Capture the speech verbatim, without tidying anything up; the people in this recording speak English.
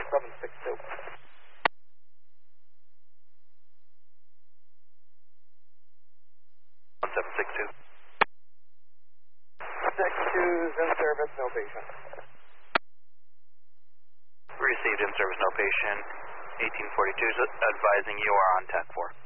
seven six two. one seven six two. six two's in service, no patient. Received in service, no patient. eighteen forty-two is advising you are on T A C four.